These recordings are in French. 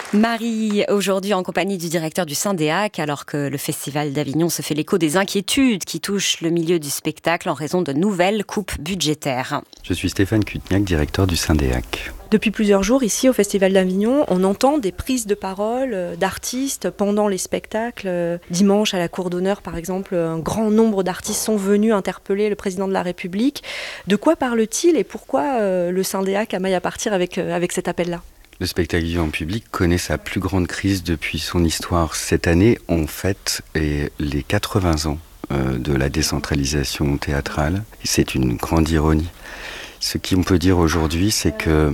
Marie, aujourd'hui en compagnie du directeur du Syndéac, alors que le Festival d'Avignon se fait l'écho des inquiétudes qui touchent le milieu du spectacle en raison de nouvelles coupes budgétaires. Je suis Stéphane Kutniak, directeur du Syndéac. Depuis plusieurs jours, ici au Festival d'Avignon, on entend des prises de parole d'artistes pendant les spectacles. Dimanche, à la Cour d'honneur, par exemple, un grand nombre d'artistes sont venus interpeller le président de la République. De quoi parle-t-il et pourquoi le Syndéac a maille à partir avec cet appel-là ? Le spectacle vivant public connaît sa plus grande crise depuis son histoire. Cette année, on fête les 80 ans de la décentralisation théâtrale. C'est une grande ironie. Ce qu'on peut dire aujourd'hui, c'est que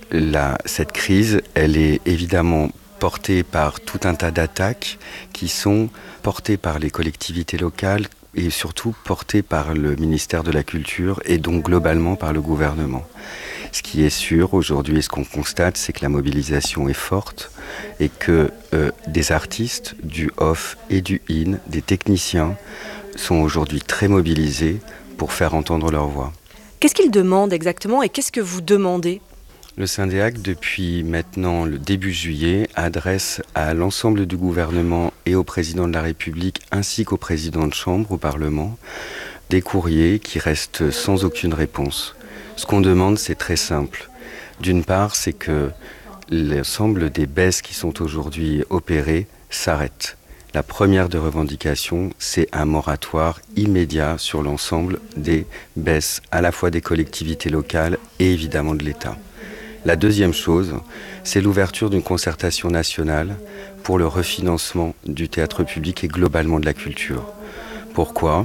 cette crise, elle est évidemment portée par tout un tas d'attaques qui sont portées par les collectivités locales et surtout portées par le ministère de la Culture et donc globalement par le gouvernement. Ce qui est sûr aujourd'hui et ce qu'on constate, c'est que la mobilisation est forte et que des artistes du off et du in, des techniciens, sont aujourd'hui très mobilisés pour faire entendre leur voix. Qu'est-ce qu'ils demandent exactement et qu'est-ce que vous demandez ? Le Syndéac, depuis maintenant le début juillet, adresse à l'ensemble du gouvernement et au président de la République ainsi qu'au président de chambre au Parlement des courriers qui restent sans aucune réponse. Ce qu'on demande, c'est très simple. D'une part, c'est que l'ensemble des baisses qui sont aujourd'hui opérées s'arrêtent. La première des revendications, c'est un moratoire immédiat sur l'ensemble des baisses, à la fois des collectivités locales et évidemment de l'État. La deuxième chose, c'est l'ouverture d'une concertation nationale pour le refinancement du théâtre public et globalement de la culture. Pourquoi ?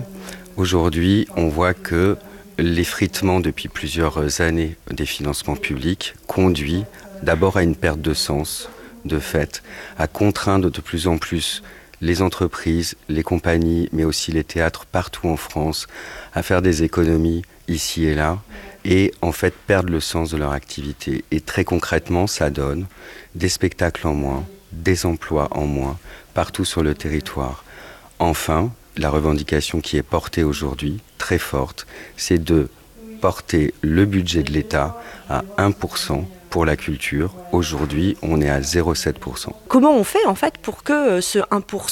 Aujourd'hui, on voit que l'effritement depuis plusieurs années des financements publics conduit d'abord à une perte de sens, de fait, à contraindre de plus en plus les entreprises, les compagnies, mais aussi les théâtres partout en France, à faire des économies ici et là, et en fait perdre le sens de leur activité. Et très concrètement, ça donne des spectacles en moins, des emplois en moins, partout sur le territoire. Enfin, la revendication qui est portée aujourd'hui, très forte, c'est de porter le budget de l'État à 1% pour la culture. Aujourd'hui, on est à 0,7%. Comment on fait en fait pour que ce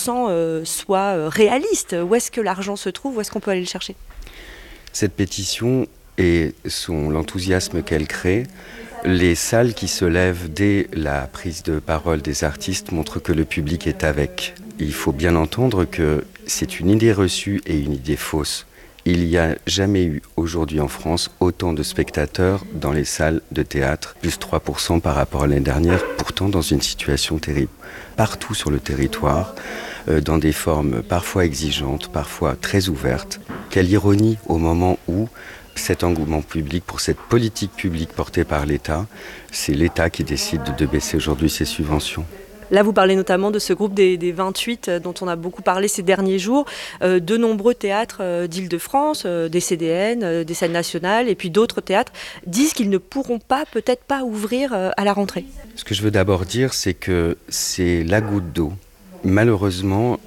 1% soit réaliste ? Où est-ce que l'argent se trouve ? Où est-ce qu'on peut aller le chercher ? Cette pétition et l'enthousiasme qu'elle crée, les salles qui se lèvent dès la prise de parole des artistes montrent que le public est avec. Il faut bien entendre que c'est une idée reçue et une idée fausse. Il n'y a jamais eu aujourd'hui en France autant de spectateurs dans les salles de théâtre, plus 3% par rapport à l'année dernière, pourtant dans une situation terrible. Partout sur le territoire, dans des formes parfois exigeantes, parfois très ouvertes. Quelle ironie au moment où cet engouement public pour cette politique publique portée par l'État, c'est l'État qui décide de baisser aujourd'hui ses subventions. Là, vous parlez notamment de ce groupe des 28 dont on a beaucoup parlé ces derniers jours. De nombreux théâtres d'Île-de-France, des CDN, des scènes nationales et puis d'autres théâtres disent qu'ils ne pourront peut-être pas ouvrir à la rentrée. Ce que je veux d'abord dire, c'est que c'est la goutte d'eau. Malheureusement,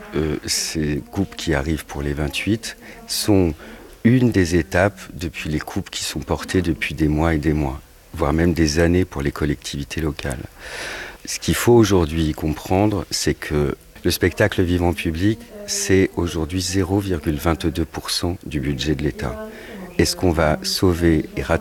ces coupes qui arrivent pour les 28 sont une des étapes depuis les coupes qui sont portées depuis des mois et des mois, voire même des années pour les collectivités locales. Ce qu'il faut aujourd'hui comprendre, c'est que le spectacle vivant public, c'est aujourd'hui 0,22% du budget de l'État. Est-ce qu'on va sauver et rattraper ?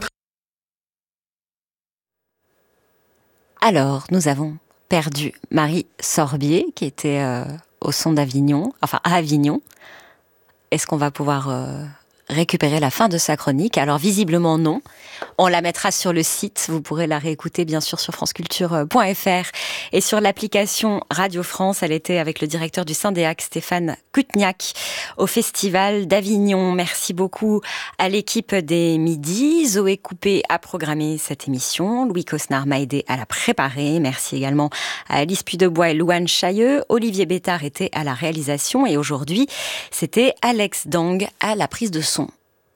Alors, nous avons perdu Marie Sorbier, qui était au son d'Avignon, enfin à Avignon. Est-ce qu'on va pouvoir récupérer la fin de sa chronique? Alors visiblement non. On la mettra sur le site. Vous pourrez la réécouter bien sûr sur franceculture.fr et sur l'application Radio France. Elle était avec le directeur du Syndéac, Stéphane Kutniak, au Festival d'Avignon. Merci beaucoup à l'équipe des Midis. Zoé Coupé a programmé cette émission. Louis Cosnard m'a aidé à la préparer. Merci également à Alice Pudebois et Louane Chailleux. Olivier Bétard était à la réalisation et aujourd'hui, c'était Alex Dang à la prise de son.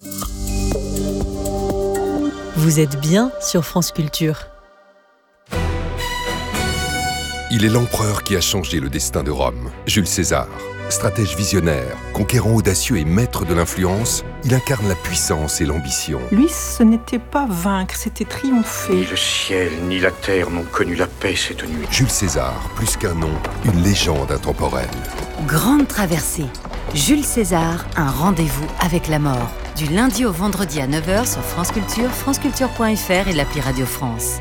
Vous êtes bien sur France Culture. Il est l'empereur qui a changé le destin de Rome, Jules César. Stratège visionnaire, conquérant audacieux et maître de l'influence, il incarne la puissance et l'ambition. Lui, ce n'était pas vaincre, c'était triompher. Ni le ciel, ni la terre n'ont connu la paix cette nuit. Jules César, plus qu'un nom, une légende intemporelle. Grande traversée. Jules César, un rendez-vous avec la mort. Du lundi au vendredi à 9h sur France Culture, franceculture.fr et l'appli Radio France.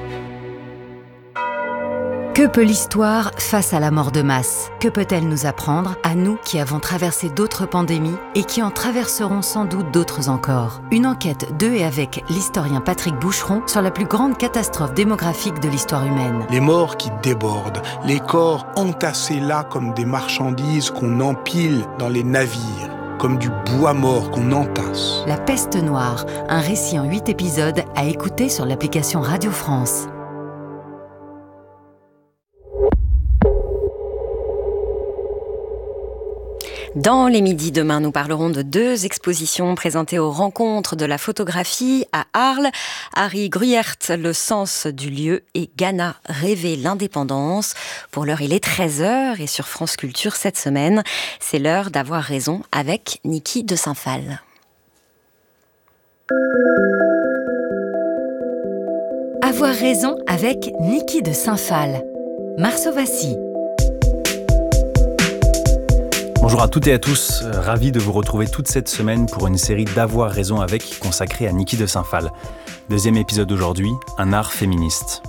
Que peut l'histoire face à la mort de masse ? Que peut-elle nous apprendre, à nous qui avons traversé d'autres pandémies et qui en traverseront sans doute d'autres encore ? Une enquête de et avec l'historien Patrick Boucheron sur la plus grande catastrophe démographique de l'histoire humaine. Les morts qui débordent, les corps entassés là comme des marchandises qu'on empile dans les navires, comme du bois mort qu'on entasse. La peste noire, un récit en 8 épisodes à écouter sur l'application Radio France. Dans les midis demain, nous parlerons de 2 expositions présentées aux rencontres de la photographie à Arles. Harry Gruyert, Le sens du lieu, et Ghana, Rêver l'indépendance. Pour l'heure, il est 13h et sur France Culture cette semaine, c'est l'heure d'avoir raison avec Niki de Saint-Phal. Avoir raison avec Niki de Saint-Phal. Marceau Vassy. Bonjour à toutes et à tous, ravi de vous retrouver toute cette semaine pour une série d'Avoir raison avec consacrée à Niki de Saint-Phal. 2e épisode aujourd'hui, un art féministe.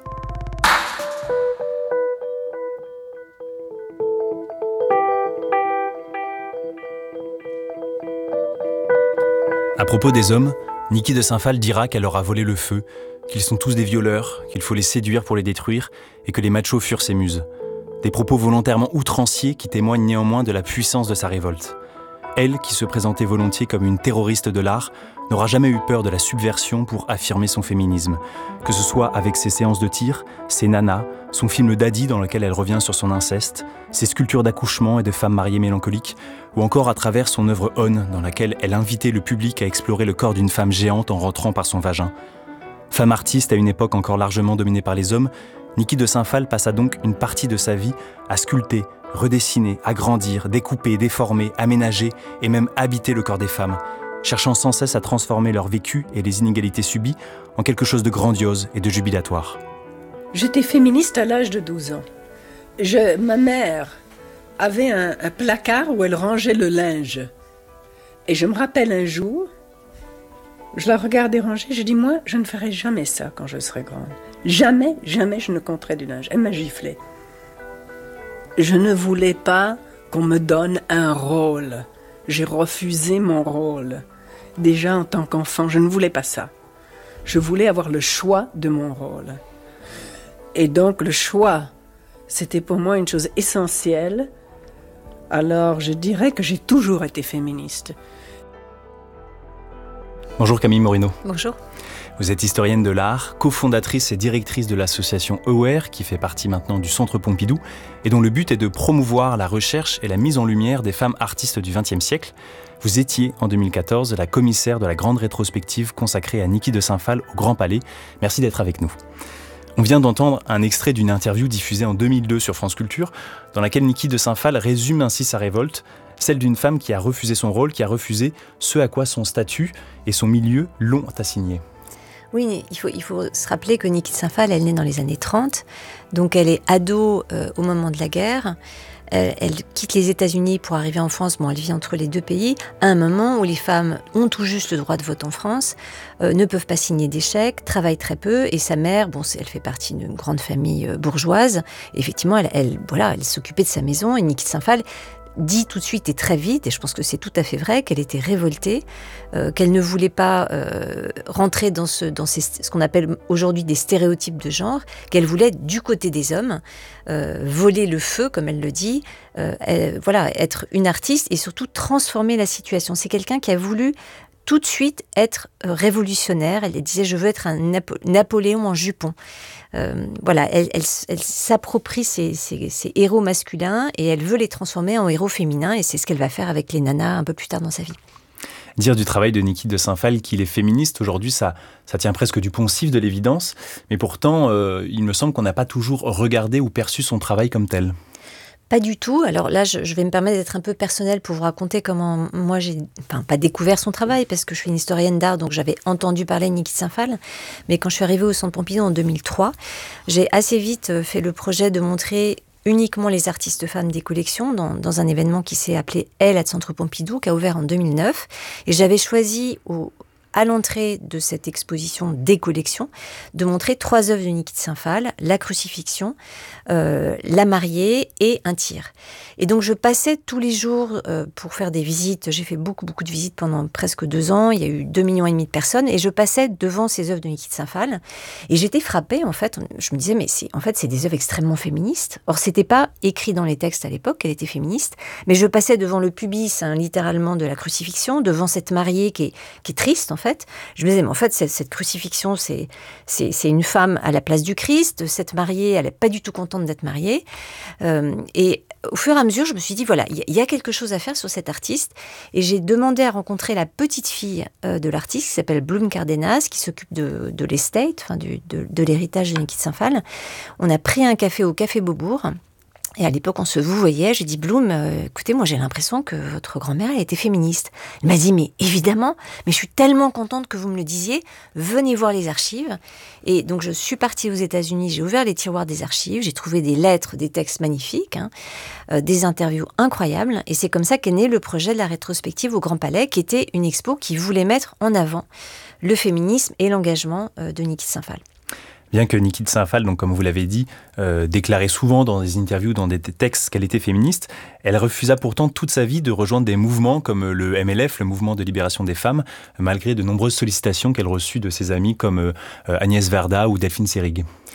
À propos des hommes, Niki de Saint-Phal dira qu'elle leur a volé le feu, qu'ils sont tous des violeurs, qu'il faut les séduire pour les détruire et que les machos furent ses muses. Des propos volontairement outranciers qui témoignent néanmoins de la puissance de sa révolte. Elle, qui se présentait volontiers comme une terroriste de l'art, n'aura jamais eu peur de la subversion pour affirmer son féminisme. Que ce soit avec ses séances de tir, ses nanas, son film Daddy dans lequel elle revient sur son inceste, ses sculptures d'accouchement et de femmes mariées mélancoliques, ou encore à travers son œuvre On, dans laquelle elle invitait le public à explorer le corps d'une femme géante en rentrant par son vagin. Femme artiste à une époque encore largement dominée par les hommes, Niki de Saint-Phal passa donc une partie de sa vie à sculpter, redessiner, agrandir, découper, déformer, aménager et même habiter le corps des femmes, cherchant sans cesse à transformer leur vécu et les inégalités subies en quelque chose de grandiose et de jubilatoire. J'étais féministe à l'âge de 12 ans. Ma mère avait un placard où elle rangeait le linge. Et je me rappelle un jour, je la regardais ranger, j'ai dit, moi, je ne ferai jamais ça quand je serai grande. Jamais, jamais je ne compterai du linge. Elle m'a giflé. Je ne voulais pas qu'on me donne un rôle. J'ai refusé mon rôle. Déjà en tant qu'enfant, je ne voulais pas ça. Je voulais avoir le choix de mon rôle. Et donc le choix, c'était pour moi une chose essentielle. Alors je dirais que j'ai toujours été féministe. Bonjour Camille Morino. Bonjour. Vous êtes historienne de l'art, cofondatrice et directrice de l'association Aware, qui fait partie maintenant du Centre Pompidou, et dont le but est de promouvoir la recherche et la mise en lumière des femmes artistes du XXe siècle. Vous étiez, en 2014, la commissaire de la grande rétrospective consacrée à Niki de Saint-Phal au Grand Palais. Merci d'être avec nous. On vient d'entendre un extrait d'une interview diffusée en 2002 sur France Culture, dans laquelle Niki de Saint-Phal résume ainsi sa révolte, celle d'une femme qui a refusé son rôle, qui a refusé ce à quoi son statut et son milieu l'ont assigné. Oui, il faut se rappeler que Niki de Saint-Phal, elle naît dans les années 30, donc elle est ado au moment de la guerre. Elle quitte les États-Unis pour arriver en France. Bon, elle vit entre les deux pays, à un moment où les femmes ont tout juste le droit de vote en France, ne peuvent pas signer des chèques, travaillent très peu, et sa mère, elle fait partie d'une grande famille bourgeoise. Effectivement, elle s'occupait de sa maison, et Niki de Saint-Phal dit tout de suite et très vite, et je pense que c'est tout à fait vrai, qu'elle était révoltée, qu'elle ne voulait pas rentrer dans ce qu'on appelle aujourd'hui des stéréotypes de genre, qu'elle voulait du côté des hommes, voler le feu, comme elle le dit, être une artiste et surtout transformer la situation. C'est quelqu'un qui a voulu tout de suite être révolutionnaire. Elle disait « je veux être un Napoléon en jupon ». Elle s'approprie ces héros masculins et elle veut les transformer en héros féminins, et c'est ce qu'elle va faire avec les nanas un peu plus tard dans sa vie. Dire du travail de Niki de Saint-Phal qu'il est féministe, aujourd'hui, ça tient presque du poncif de l'évidence, mais pourtant, il me semble qu'on n'a pas toujours regardé ou perçu son travail comme tel. Pas du tout. Alors là, je vais me permettre d'être un peu personnelle pour vous raconter comment moi j'ai, pas découvert son travail parce que je suis une historienne d'art, donc j'avais entendu parler de Niki de Saint-Phal. Mais quand je suis arrivée au Centre Pompidou en 2003, j'ai assez vite fait le projet de montrer uniquement les artistes femmes des collections dans un événement qui s'est appelé Elle à Centre Pompidou, qui a ouvert en 2009. Et j'avais choisi à l'entrée de cette exposition des collections, de montrer 3 œuvres de Niki de Saint-Phal, la crucifixion, la mariée et un tir. Et donc je passais tous les jours pour faire des visites. J'ai fait beaucoup de visites pendant presque 2 ans. Il y a eu 2,5 millions de personnes et je passais devant ces œuvres de Niki de Saint-Phal. Et j'étais frappée, en fait. Je me disais, mais c'est des œuvres extrêmement féministes. Or, c'était pas écrit dans les textes à l'époque qu'elle était féministe, mais je passais devant le pubis, littéralement, de la crucifixion, devant cette mariée qui est triste, en fait. Je me disais, mais en fait, cette crucifixion, c'est une femme à la place du Christ. Cette mariée, elle n'est pas du tout contente d'être mariée. Et au fur et à mesure, je me suis dit, voilà, il y a quelque chose à faire sur cet artiste. Et j'ai demandé à rencontrer la petite fille de l'artiste, qui s'appelle Bloom Cardenas, qui s'occupe de l'estate, de l'héritage de Niki de Saint-Phal. On a pris un café au Café Beaubourg. Et à l'époque, on se vouvoyait. J'ai dit, Bloom, écoutez, moi j'ai l'impression que votre grand-mère, elle était féministe. Elle m'a dit, mais évidemment, mais je suis tellement contente que vous me le disiez. Venez voir les archives. Et donc, je suis partie aux États-Unis, j'ai ouvert les tiroirs des archives, j'ai trouvé des lettres, des textes magnifiques, des interviews incroyables. Et c'est comme ça qu'est né le projet de la rétrospective au Grand Palais, qui était une expo qui voulait mettre en avant le féminisme et l'engagement de Niki de Saint-Phal. Bien que Niki de Saint-Phal, donc comme vous l'avez dit, déclarait souvent dans des interviews, dans des textes qu'elle était féministe, elle refusa pourtant toute sa vie de rejoindre des mouvements comme le MLF, le mouvement de libération des femmes, malgré de nombreuses sollicitations qu'elle reçut de ses amis comme Agnès Varda ou Delphine Seyrig.